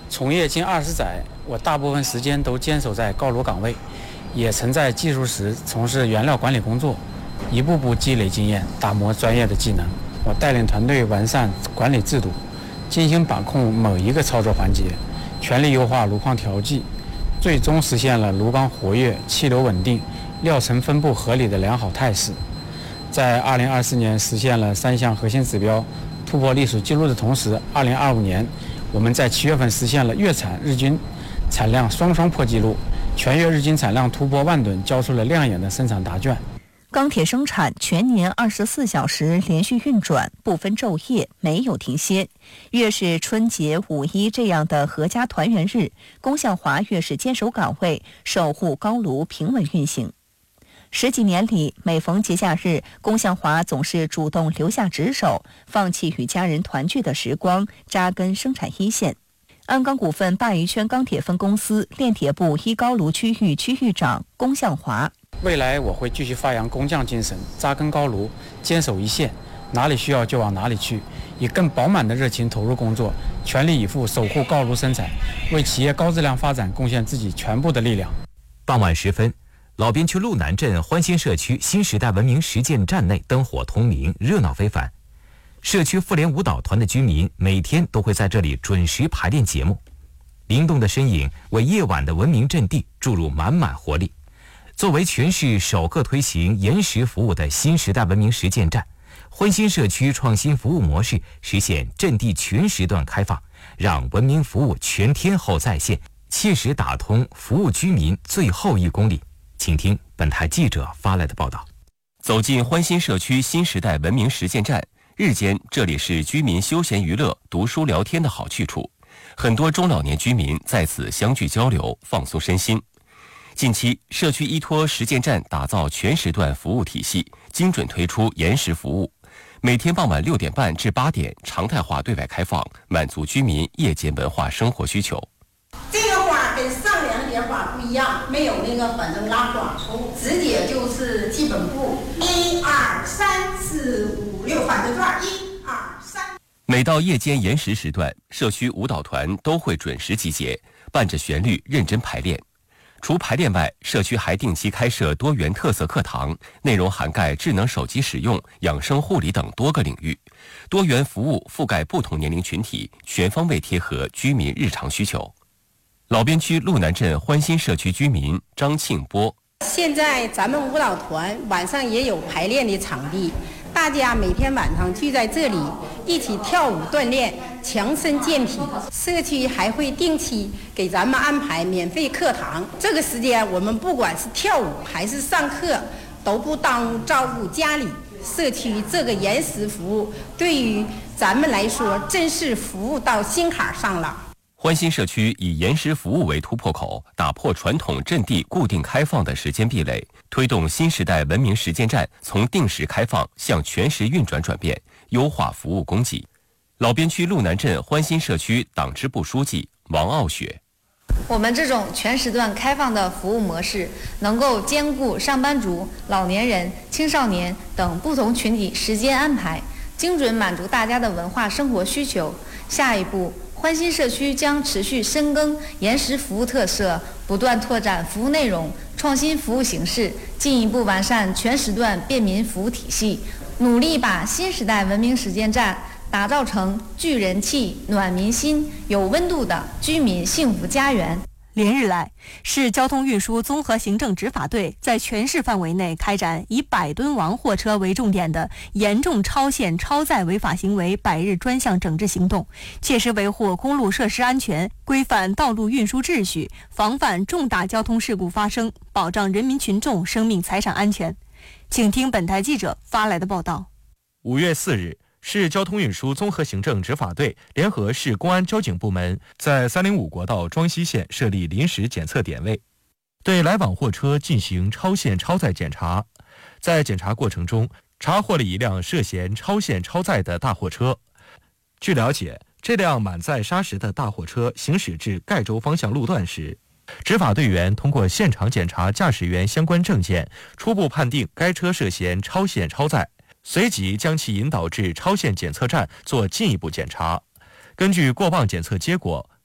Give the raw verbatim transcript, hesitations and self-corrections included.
从业近二十载，我大部分时间都坚守在高炉岗位，也曾在技术室从事原料管理工作，一步步积累经验，打磨专业的技能。我带领团队完善管理制度，精心把控某一个操作环节，全力优化炉矿调剂，最终实现了炉缸活跃、气流稳定、料层分布合理的良好态势。在二零二四年实现了三项核心指标突破历史记录的同时，二零二五年我们在七月份实现了月产日均产量双双破纪录，全月日均产量突破万吨，交出了亮眼的生产答卷。 钢铁生产全年二十四小时连续运转，不分昼夜，没有停歇。越是春节、五一这样的合家团圆日，龚向华越是坚守岗位，守护高炉平稳运行。十几年里，每逢节假日，龚向华总是主动留下值守，放弃与家人团聚的时光，扎根生产一线。鞍钢股份鲅鱼圈钢铁分公司炼铁部一高炉区域区域长龚向华： 未来我会继续发扬工匠精神，扎根高炉，坚守一线，哪里需要就往哪里去，以更饱满的热情投入工作，全力以赴守护高炉生产，为企业高质量发展贡献自己全部的力量。 傍晚时分，老边区路南镇欢欣社区新时代文明实践站内灯火通明，热闹非凡。社区妇联舞蹈团的居民每天都会在这里准时排练节目，灵动的身影为夜晚的文明阵地注入满满活力。作为全市首个推行延时服务的新时代文明实践站，欢欣社区创新服务模式，实现阵地全时段开放，让文明服务全天候在线，切实打通服务居民最后一公里。请听本台记者发来的报道。走进欢欣社区新时代文明实践站，日间这里是居民休闲娱乐、读书聊天的好去处，很多中老年居民在此相聚交流，放松身心。近期，社区依托实践站打造全时段服务体系，精准推出延时服务，每天傍晚六点半至八点常态化对外开放，满足居民夜间文化生活需求。 这个花跟上两节花不一样，没有那个反正拉花出，直接就是基本步，一二三四五六反着转，一二三。 每到夜间延时时段，社区舞蹈团都会准时集结，伴着旋律认真排练。除排练外，社区还定期开设多元特色课堂，内容涵盖智能手机使用、养生护理等多个领域，多元服务覆盖不同年龄群体，全方位贴合居民日常需求。老边区路南镇欢欣社区居民张庆波： 现在咱们舞蹈团晚上也有排练的场地，大家每天晚上聚在这里一起跳舞锻炼，强身健体。社区还会定期给咱们安排免费课堂，这个时间我们不管是跳舞还是上课，都不耽误照顾家里。社区这个延时服务对于咱们来说真是服务到心坎上了。 欢欣社区以延时服务为突破口，打破传统阵地固定开放的时间壁垒，推动新时代文明实践站从定时开放向全时运转转变，优化服务供给。老边区路南镇欢欣社区党支部书记王傲雪： 我们这种全时段开放的服务模式，能够兼顾上班族、老年人、青少年等不同群体时间安排，精准满足大家的文化生活需求。下一步，欢欣社区将持续深耕延时服务特色，不断拓展服务内容，创新服务形式，进一步完善全时段便民服务体系，努力把新时代文明实践站打造成聚人气、暖民心、有温度的居民幸福家园。 连日来，市交通运输综合行政执法队在全市范围内开展以百吨王货车为重点的严重超限超载违法行为百日专项整治行动，切实维护公路设施安全，规范道路运输秩序，防范重大交通事故发生，保障人民群众生命财产安全。请听本台记者发来的报道。 五月四日，市交通运输综合行政执法队联合市公安交警部门在三零五国道庄西线设立临时检测点位，对来往货车进行超限超载检查。在检查过程中，查获了一辆涉嫌超限超载的大货车。据了解，这辆满载砂石的大货车行驶至盖州方向路段时，执法队员通过现场检查驾驶员相关证件，初步判定该车涉嫌超限超载，随即将其引导至超限检测站做进一步检查。根据过磅检测结果，